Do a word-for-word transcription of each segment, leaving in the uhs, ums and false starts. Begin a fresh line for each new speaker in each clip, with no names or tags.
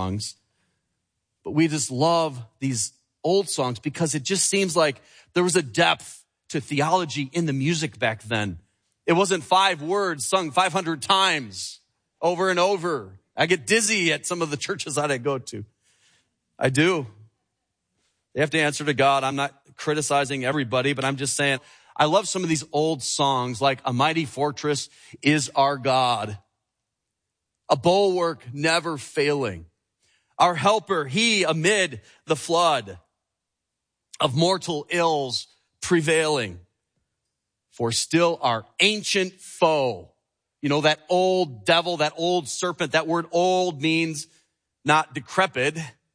songs, but we just love these old songs because it just seems like there was a depth to theology in the music back then. It wasn't five words sung five hundred times over and over. I get dizzy at some of the churches that I go to. I do. They have to answer to God. I'm not criticizing everybody, but I'm just saying I love some of these old songs like A Mighty Fortress is Our God. A bulwark never failing. Our helper, he amid the flood of mortal ills prevailing. For still our ancient foe, you know, that old devil, that old serpent, that word old means not decrepit.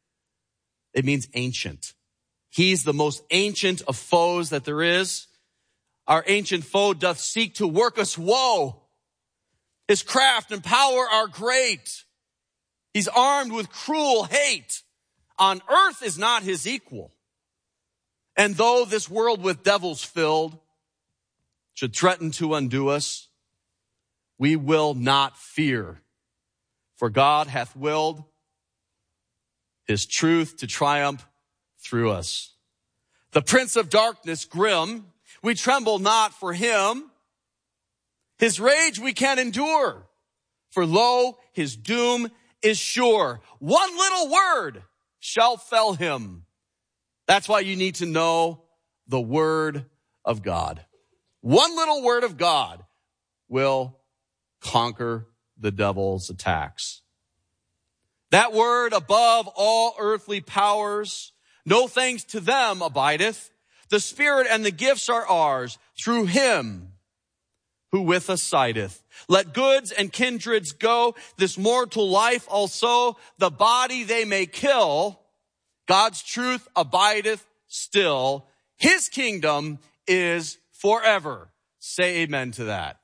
It means ancient. He's the most ancient of foes that there is. Our ancient foe doth seek to work us woe. His craft and power are great. He's armed with cruel hate. On earth is not his equal. And though this world with devils filled should threaten to undo us, we will not fear. For God hath willed his truth to triumph through us. The prince of darkness, grim, we tremble not for him. His rage we can endure, for lo, his doom is sure. One little word shall fell him. That's why you need to know the word of God. One little word of God will conquer the devil's attacks. That word above all earthly powers, no thanks to them abideth. The Spirit and the gifts are ours through him who with us sideth. Let goods and kindreds go, this mortal life also, the body they may kill. God's truth abideth still. His kingdom is forever. Say amen to that.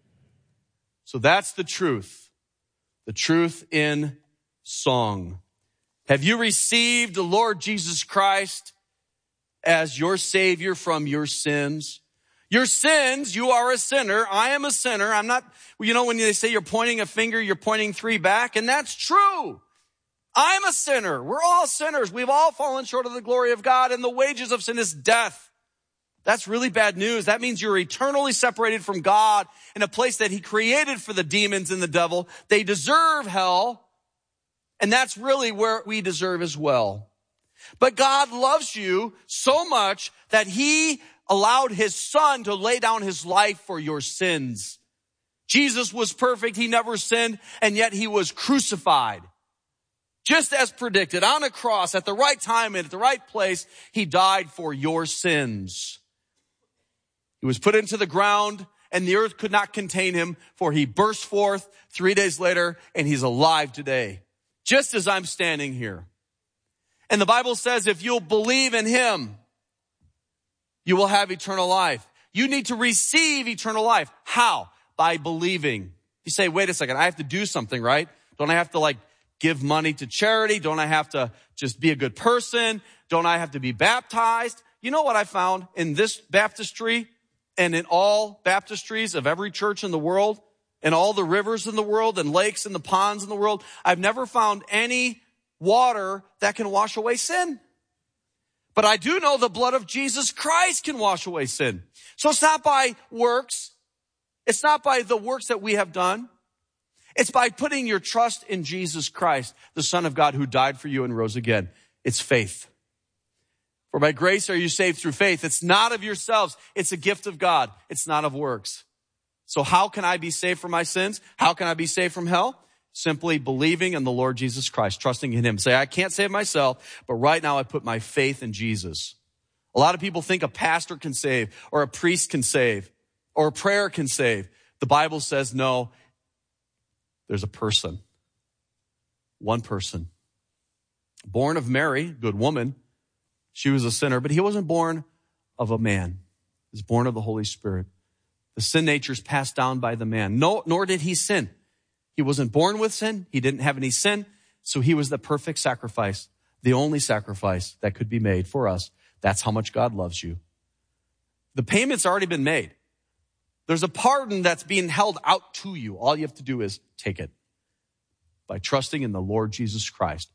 So that's the truth. The truth in song. Have you received the Lord Jesus Christ as your Savior from your sins? Your sins, you are a sinner. I am a sinner. I'm not, you know, when they say you're pointing a finger, you're pointing three back, and that's true. I'm a sinner. We're all sinners. We've all fallen short of the glory of God, and the wages of sin is death. That's really bad news. That means you're eternally separated from God in a place that he created for the demons and the devil. They deserve hell, and that's really where we deserve as well. But God loves you so much that he allowed his son to lay down his life for your sins. Jesus was perfect. He never sinned, and yet he was crucified. Just as predicted, on a cross at the right time and at the right place, he died for your sins. He was put into the ground, and the earth could not contain him, for he burst forth three days later, and he's alive today, just as I'm standing here. And the Bible says if you'll believe in him, you will have eternal life. You need to receive eternal life. How? By believing. You say, wait a second, I have to do something, right? Don't I have to like give money to charity? Don't I have to just be a good person? Don't I have to be baptized? You know what I found in this baptistry and in all baptistries of every church in the world and all the rivers in the world and lakes and the ponds in the world? I've never found any water that can wash away sin. But I do know the blood of Jesus Christ can wash away sin. So it's not by works. It's not by the works that we have done. It's by putting your trust in Jesus Christ, the Son of God who died for you and rose again. It's faith. For by grace are you saved through faith. It's not of yourselves. It's a gift of God. It's not of works. So how can I be saved from my sins? How can I be saved from hell? Simply believing in the Lord Jesus Christ, trusting in him. Say, I can't save myself, but right now I put my faith in Jesus. A lot of people think a pastor can save, or a priest can save, or a prayer can save. The Bible says no, there's a person. One person. Born of Mary, good woman. She was a sinner, but he wasn't born of a man. He was born of the Holy Spirit. The sin nature is passed down by the man. No, nor did he sin. He wasn't born with sin. He didn't have any sin. So he was the perfect sacrifice, the only sacrifice that could be made for us. That's how much God loves you. The payment's already been made. There's a pardon that's being held out to you. All you have to do is take it by trusting in the Lord Jesus Christ.